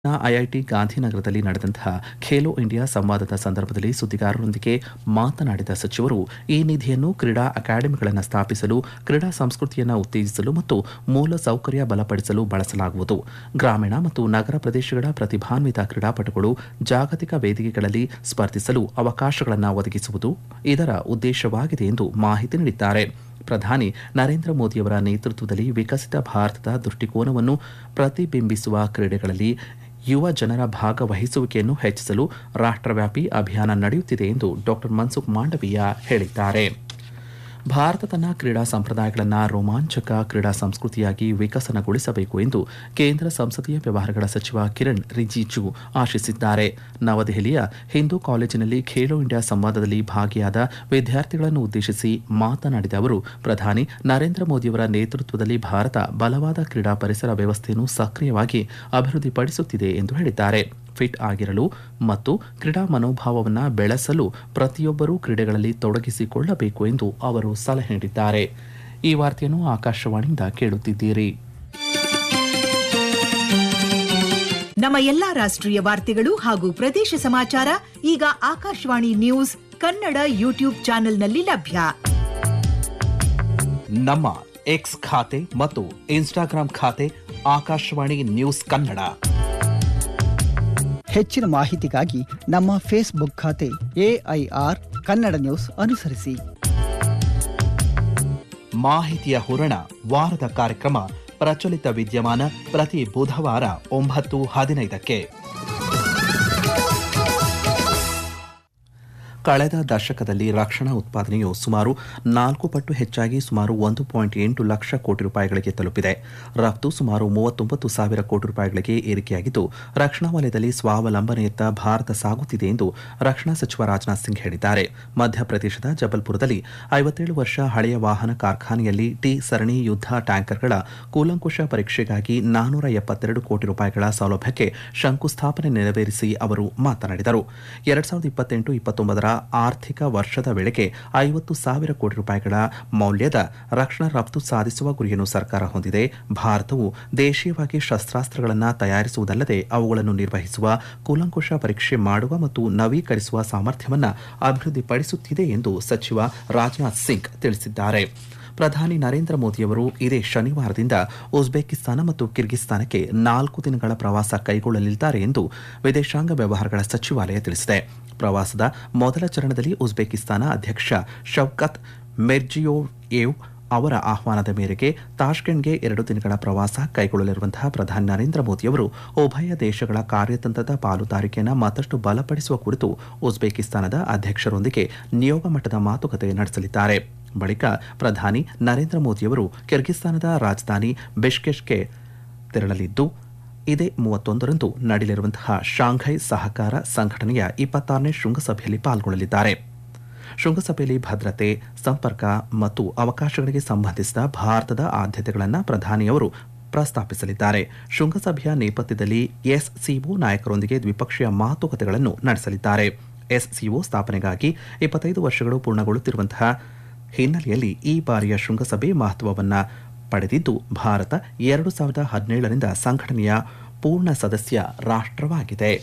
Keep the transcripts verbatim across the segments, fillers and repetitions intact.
IIT ಗಾಂಧಿನಗರದಲ್ಲಿ ನಡೆದಂತಹ Khelo India ಸಂವಾದದ ಸಂದರ್ಭದಲ್ಲಿ ಸುದ್ದಿಗಾರರೊಂದಿಗೆ ಮಾತನಾಡಿದ ಸಚಿವರು, ಈ ನಿಧಿಯನ್ನು ಕ್ರೀಡಾ ಅಕಾಡೆಮಿಗಳನ್ನು ಸ್ಥಾಪಿಸಲು, ಕ್ರೀಡಾ ಸಂಸ್ಕೃತಿಯನ್ನು ಉತ್ತೇಜಿಸಲು ಮತ್ತು ಮೂಲ ಸೌಕರ್ಯ ಬಲಪಡಿಸಲು ಬಳಸಲಾಗುವುದು. ಗ್ರಾಮೀಣ ಮತ್ತು ನಗರ ಪ್ರದೇಶಗಳ ಪ್ರತಿಭಾನ್ವಿತ ಕ್ರೀಡಾಪಟುಗಳು ಜಾಗತಿಕ ವೇದಿಕೆಗಳಲ್ಲಿ ಸ್ಪರ್ಧಿಸಲು ಅವಕಾಶಗಳನ್ನು ಒದಗಿಸುವುದು ಇದರ ಉದ್ದೇಶವಾಗಿದೆ ಎಂದು ಮಾಹಿತಿ ನೀಡಿದ್ದಾರೆ. ಪ್ರಧಾನಿ ನರೇಂದ್ರ ಮೋದಿಯವರ ನೇತೃತ್ವದಲ್ಲಿ ವಿಕಸಿತ ಭಾರತದ ದೃಷ್ಟಿಕೋನವನ್ನು ಪ್ರತಿಬಿಂಬಿಸುವ ಕ್ರೀಡೆಗಳಲ್ಲಿ ಯುವ ಜನರ ಭಾಗವಹಿಸುವಿಕೆಯನ್ನು ಹೆಚ್ಚಿಸಲು ರಾಷ್ಟ್ರವ್ಯಾಪಿ ಅಭಿಯಾನ ನಡೆಯುತ್ತಿದೆ ಎಂದು ಡಾ ಮನ್ಸುಖ್ ಮಾಂಡವೀಯ ಹೇಳಿದ್ದಾರೆ. ಭಾರತ ತನ್ನ ಕ್ರೀಡಾ ಸಂಪ್ರದಾಯಗಳನ್ನು ರೋಮಾಂಚಕ ಕ್ರೀಡಾ ಸಂಸ್ಕೃತಿಯಾಗಿ ವಿಕಸನಗೊಳಿಸಬೇಕು ಎಂದು ಕೇಂದ್ರ ಸಂಸದೀಯ ವ್ಯವಹಾರಗಳ ಸಚಿವ ಕಿರಣ್ ರಿಜಿಜು ಆಶಿಸಿದ್ದಾರೆ. ನವದೆಹಲಿಯ ಹಿಂದೂ ಕಾಲೇಜಿನಲ್ಲಿ ಖೇಲೋ ಇಂಡಿಯಾ ಸಂವಾದದಲ್ಲಿ ಭಾಗಿಯಾದ ವಿದ್ಯಾರ್ಥಿಗಳನ್ನು ಉದ್ದೇಶಿಸಿ ಮಾತನಾಡಿದ ಅವರು, ಪ್ರಧಾನಿ ನರೇಂದ್ರ ಮೋದಿಯವರ ನೇತೃತ್ವದಲ್ಲಿ ಭಾರತ ಬಲವಾದ ಕ್ರೀಡಾ ಪರಿಸರ ವ್ಯವಸ್ಥೆಯನ್ನು ಸಕ್ರಿಯವಾಗಿ ಅಭಿವೃದ್ಧಿಪಡಿಸುತ್ತಿದೆ ಎಂದು ಹೇಳಿದ್ದಾರೆ. ಫಿಟ್ ಆಗಿರಲು ಮತ್ತು ಕ್ರೀಡಾ ಮನೋಭಾವವನ್ನು ಬೆಳೆಸಲು ಪ್ರತಿಯೊಬ್ಬರೂ ಕ್ರೀಡೆಗಳಲ್ಲಿ ತೊಡಗಿಸಿಕೊಳ್ಳಬೇಕು ಎಂದು ಅವರು ಸಲಹೆ ನೀಡಿದ್ದಾರೆ. ಈ ವಾರ್ತೆಯನ್ನು ಆಕಾಶವಾಣಿಯಿಂದ ಕೇಳುತ್ತಿದ್ದೀರಿ. ನಮ್ಮ ಎಲ್ಲಾ ರಾಷ್ಟ್ರೀಯ ವಾರ್ತೆಗಳು ಹಾಗೂ ಪ್ರದೇಶ ಸಮಾಚಾರ ಈಗ ಆಕಾಶವಾಣಿ ನ್ಯೂಸ್ ಕನ್ನಡ ಯೂಟ್ಯೂಬ್ ಚಾನೆಲ್ನಲ್ಲಿ ಲಭ್ಯ. ನಮ್ಮ ಎಕ್ಸ್ ಖಾತೆ ಮತ್ತು ಇನ್ಸ್ಟಾಗ್ರಾಂ ಖಾತೆ ಆಕಾಶವಾಣಿ ನ್ಯೂಸ್ ಕನ್ನಡ. ಹೆಚ್ಚಿನ ಮಾಹಿತಿಗಾಗಿ ನಮ್ಮ ಫೇಸ್ಬುಕ್ ಖಾತೆ ಎಐಆರ್ ಕನ್ನಡ ನ್ಯೂಸ್ ಅನುಸರಿಸಿ. ಮಾಹಿತಿಯ ಹೂರಣ ವಾರದ ಕಾರ್ಯಕ್ರಮ ಪ್ರಚಲಿತ ವಿದ್ಯಮಾನ ಪ್ರತಿ ಬುಧವಾರ ಒಂಬತ್ತು ಹದಿನೈದಕ್ಕೆ. ಕಳೆದ ದಶಕದಲ್ಲಿ ರಕ್ಷಣಾ ಉತ್ಪಾದನೆಯು ಸುಮಾರು ನಾಲ್ಕು ಪಟ್ಟು ಹೆಚ್ಚಾಗಿ ಸುಮಾರು ಒಂದು ಪಾಯಿಂಟ್ ಎಂಟು ಲಕ್ಷ ಕೋಟಿ ರೂಪಾಯಿಗಳಿಗೆ ತಲುಪಿದೆ. ರಫ್ತು ಸುಮಾರು ಮೂವತ್ತೊಂಬತ್ತು ಸಾವಿರ ಕೋಟಿ ರೂಪಾಯಿಗಳಿಗೆ ಏರಿಕೆಯಾಗಿದ್ದು, ರಕ್ಷಣಾ ವಲಯದಲ್ಲಿ ಸ್ವಾವಲಂಬನೆಯತ್ತ ಭಾರತ ಸಾಗುತ್ತಿದೆ ಎಂದು ರಕ್ಷಣಾ ಸಚಿವ ರಾಜನಾಥ್ ಸಿಂಗ್ ಹೇಳಿದ್ದಾರೆ. ಮಧ್ಯಪ್ರದೇಶದ ಜಬಲ್ಪುರದಲ್ಲಿ ಐವತ್ತೇಳು ವರ್ಷ ಹಳೆಯ ವಾಹನ ಕಾರ್ಖಾನೆಯಲ್ಲಿ ಟಿ ಸರಣಿ ಯುದ್ಧ ಟ್ಯಾಂಕರ್ಗಳ ಕೂಲಂಕುಷ ಪರೀಕ್ಷೆಗಾಗಿ ನಾನ್ನೂರ ಎಪ್ಪತ್ತೆರಡು ಕೋಟಿ ರೂಪಾಯಿಗಳ ಸೌಲಭ್ಯಕ್ಕೆ ಶಂಕುಸ್ಥಾಪನೆ ನೆರವೇರಿಸಿ ಅವರು ಮಾತನಾಡಿದರು. ಎರಡ್ ಸಾವಿರದ ಇಪ್ಪತ್ತೆಂಟು ಇಪ್ಪತ್ತೊಂಬತ್ತರ ಆರ್ಥಿಕ ವರ್ಷದ ವೇಳೆಗೆ ಐವತ್ತು ಸಾವಿರ ಕೋಟಿ ರೂಪಾಯಿಗಳ ಮೌಲ್ಯದ ರಕ್ಷಣಾ ರಫ್ತು ಸಾಧಿಸುವ ಗುರಿಯನ್ನು ಸರ್ಕಾರ ಹೊಂದಿದೆ. ಭಾರತವು ದೇಶೀಯವಾಗಿ ಶಸ್ತ್ರಾಸ್ತ್ರಗಳನ್ನು ತಯಾರಿಸುವುದಲ್ಲದೆ ಅವುಗಳನ್ನು ನಿರ್ವಹಿಸುವ, ಕೂಲಂಕುಷ ಪರೀಕ್ಷೆ ಮಾಡುವ ಮತ್ತು ನವೀಕರಿಸುವ ಸಾಮರ್ಥ್ಯವನ್ನು ಅಭಿವೃದ್ಧಿಪಡಿಸುತ್ತಿದೆ ಎಂದು ಸಚಿವ ರಾಜನಾಥ್ ಸಿಂಗ್ ತಿಳಿಸಿದ್ದಾರೆ. ಪ್ರಧಾನಿ ನರೇಂದ್ರ ಮೋದಿಯವರು ಇದೇ ಶನಿವಾರದಿಂದ ಉಜ್ಬೇಕಿಸ್ತಾನ ಮತ್ತು ಕಿರ್ಗಿಸ್ತಾನಕ್ಕೆ ನಾಲ್ಕು ದಿನಗಳ ಪ್ರವಾಸ ಕೈಗೊಳ್ಳಲಿದ್ದಾರೆ ಎಂದು ವಿದೇಶಾಂಗ ವ್ಯವಹಾರಗಳ ಸಚಿವಾಲಯ ತಿಳಿಸಿದೆ. ಪ್ರವಾಸದ ಮೊದಲ ಚರಣದಲ್ಲಿ ಉಜ್ಬೇಕಿಸ್ತಾನ ಅಧ್ಯಕ್ಷ ಶೌಕತ್ ಮಿರ್ಜಿಯೋಯೆವ್ ಅವರ ಆಹ್ವಾನದ ಮೇರೆಗೆ ತಾಷ್ಕೆಂಟ್ಗೆ ಎರಡು ದಿನಗಳ ಪ್ರವಾಸ ಕೈಗೊಳ್ಳಲಿರುವಂತಹ ಪ್ರಧಾನಿ ನರೇಂದ್ರ ಮೋದಿಯವರು ಉಭಯ ದೇಶಗಳ ಕಾರ್ಯತಂತ್ರದ ಪಾಲುದಾರಿಕೆಯನ್ನು ಮತ್ತಷ್ಟು ಬಲಪಡಿಸುವ ಕುರಿತು ಉಜ್ಬೇಕಿಸ್ತಾನದ ಅಧ್ಯಕ್ಷರೊಂದಿಗೆ ನಿಯೋಗ ಮಟ್ಟದ ಮಾತುಕತೆ ನಡೆಸಲಿದ್ದಾರೆ. ಬಳಿಕ ಪ್ರಧಾನಿ ನರೇಂದ್ರ ಮೋದಿಯವರು ಕಿರ್ಗಿಸ್ತಾನದ ರಾಜಧಾನಿ ಬಿಷ್ಕೆಕ್ಗೆ ತೆರಳಲಿದ್ದು, ಇದೇ ಮೂವತ್ತೊಂದರಂದು ನಡೆಯಲಿರುವಂತಹ ಶಾಂಘೈ ಸಹಕಾರ ಸಂಘಟನೆಯ ಇಪ್ಪತ್ತಾರನೇ ಶೃಂಗಸಭೆಯಲ್ಲಿ ಪಾಲ್ಗೊಳ್ಳಲಿದ್ದಾರೆ. ಶೃಂಗಸಭೆಯಲ್ಲಿ ಭದ್ರತೆ, ಸಂಪರ್ಕ ಮತ್ತು ಅವಕಾಶಗಳಿಗೆ ಸಂಬಂಧಿಸಿದ ಭಾರತದ ಆದ್ಯತೆಗಳನ್ನು ಪ್ರಧಾನಿಯವರು ಪ್ರಸ್ತಾಪಿಸಲಿದ್ದಾರೆ. ಶೃಂಗಸಭೆಯ ನೇಪಥ್ಯದಲ್ಲಿ ಎಸ್ಸಿಒ ನಾಯಕರೊಂದಿಗೆ ದ್ವಿಪಕ್ಷೀಯ ಮಾತುಕತೆಗಳನ್ನು ನಡೆಸಲಿದ್ದಾರೆ. ಎಸ್ಸಿಒ ಸ್ಥಾಪನೆಗಾಗಿ ಇಪ್ಪತ್ತೈದು ವರ್ಷಗಳು ಪೂರ್ಣಗೊಳ್ಳುತ್ತಿರುವಂತಹ ಹಿನ್ನೆಲೆಯಲ್ಲಿ ಈ ಬಾರಿಯ ಶೃಂಗಸಭೆ ಮಹತ್ವವನ್ನು ಪಡೆದಿದ್ದು, ಭಾರತ ಎರಡು ಸಾವಿರದ ಹದಿನೇಳರಿಂದ ಸಂಘಟನೆಯ ಪೂರ್ಣ ಸದಸ್ಯ ರಾಷ್ಟ್ರವಾಗಿದೆ.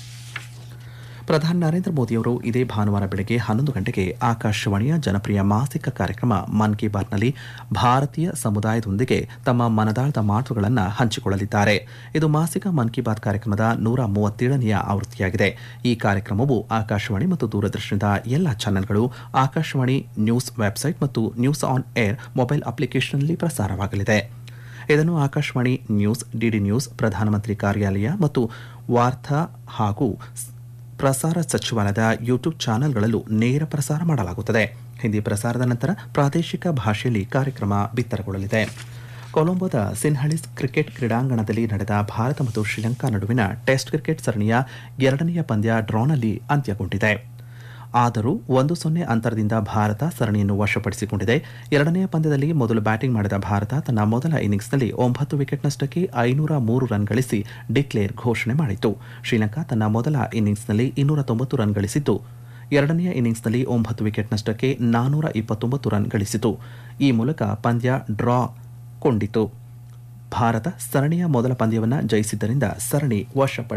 ಪ್ರಧಾನಿ ನರೇಂದ್ರ ಮೋದಿಯವರು ಇದೇ ಭಾನುವಾರ ಬೆಳಗ್ಗೆ ಹನ್ನೊಂದು ಗಂಟೆಗೆ ಆಕಾಶವಾಣಿಯ ಜನಪ್ರಿಯ ಮಾಸಿಕ ಕಾರ್ಯಕ್ರಮ ಮನ್ ಕಿ ಬಾತ್ನಲ್ಲಿ ಭಾರತೀಯ ಸಮುದಾಯದೊಂದಿಗೆ ತಮ್ಮ ಮನದಾಳದ ಮಾತುಗಳನ್ನು ಹಂಚಿಕೊಳ್ಳಲಿದ್ದಾರೆ. ಇದು ಮಾಸಿಕ ಮನ್ ಕಿ ಬಾತ್ ಕಾರ್ಯಕ್ರಮದ ನೂರ ಮೂವತ್ತೇಳನೆಯ ಆವೃತ್ತಿಯಾಗಿದೆ. ಈ ಕಾರ್ಯಕ್ರಮವು ಆಕಾಶವಾಣಿ ಮತ್ತು ದೂರದರ್ಶನದ ಎಲ್ಲ ಚಾನೆಲ್ಗಳು, ಆಕಾಶವಾಣಿ ನ್ಯೂಸ್ ವೆಬ್ಸೈಟ್ ಮತ್ತು ನ್ಯೂಸ್ ಆನ್ ಏರ್ ಮೊಬೈಲ್ ಅಪ್ಲಿಕೇಶನ್ನಲ್ಲಿ ಪ್ರಸಾರವಾಗಲಿದೆ. ಇದನ್ನು ಆಕಾಶವಾಣಿ ನ್ಯೂಸ್, ಡಿಡಿ ನ್ಯೂಸ್, ಪ್ರಧಾನಮಂತ್ರಿ ಕಾರ್ಯಾಲಯ ಮತ್ತು ವಾರ್ತಾ ಹಾಗೂ ಪ್ರಸಾರ ಸಚಿವಾಲಯದ ಯೂಟ್ಯೂಬ್ ಚಾನೆಲ್ಗಳಲ್ಲೂ ನೇರ ಪ್ರಸಾರ ಮಾಡಲಾಗುತ್ತದೆ. ಹಿಂದಿ ಪ್ರಸಾರದ ನಂತರ ಪ್ರಾದೇಶಿಕ ಭಾಷೆಯಲ್ಲಿ ಕಾರ್ಯಕ್ರಮ ಬಿತ್ತರಗೊಳ್ಳಲಿದೆ. ಕೊಲಂಬೋದ ಸಿನ್ಹಳಿಸ್ ಕ್ರಿಕೆಟ್ ಕ್ರೀಡಾಂಗಣದಲ್ಲಿ ನಡೆದ ಭಾರತ ಮತ್ತು ಶ್ರೀಲಂಕಾ ನಡುವಿನ ಟೆಸ್ಟ್ ಕ್ರಿಕೆಟ್ ಸರಣಿಯ ಎರಡನೆಯ ಪಂದ್ಯ ಡ್ರಾನಲ್ಲಿ ಅಂತ್ಯಗೊಂಡಿದೆ. ಆದರೂ ಒಂದು ಸೊನ್ನೆ ಅಂತರದಿಂದ ಭಾರತ ಸರಣಿಯನ್ನು ವಶಪಡಿಸಿಕೊಂಡಿದೆ. ಎರಡನೆಯ ಪಂದ್ಯದಲ್ಲಿ ಮೊದಲು ಬ್ಯಾಟಿಂಗ್ ಮಾಡಿದ ಭಾರತ ತನ್ನ ಮೊದಲ ಇನ್ನಿಂಗ್ಸ್ನಲ್ಲಿ ಒಂಬತ್ತು ವಿಕೆಟ್ ನಷ್ಟಕ್ಕೆ ಐನೂರ ಮೂರು ರನ್ ಗಳಿಸಿ ಡಿಕ್ಲೇರ್ ಘೋಷಣೆ ಮಾಡಿತು. ಶ್ರೀಲಂಕಾ ತನ್ನ ಮೊದಲ ಇನ್ನಿಂಗ್ಸ್ನಲ್ಲಿ ಇನ್ನೂರ ತೊಂಬತ್ತು ರನ್ ಗಳಿಸಿದ್ದು, ಎರಡನೆಯ ಇನ್ನಿಂಗ್ಸ್ನಲ್ಲಿ ಒಂಬತ್ತು ವಿಕೆಟ್ ನಷ್ಟಕ್ಕೆ ನಾನ್ನೂರ ಇಪ್ಪತ್ತೊಂಬತ್ತು ರನ್ ಗಳಿಸಿತು. ಈ ಮೂಲಕ ಪಂದ್ಯ ಡ್ರಾ ಕೊಂಡಿತು. ಭಾರತ ಸರಣಿಯ ಮೊದಲ ಪಂದ್ಯವನ್ನು ಜಯಿಸಿದ್ದರಿಂದ ಸರಣಿ ವಶಪಡಿಸಿಕೊಂಡಿದೆ.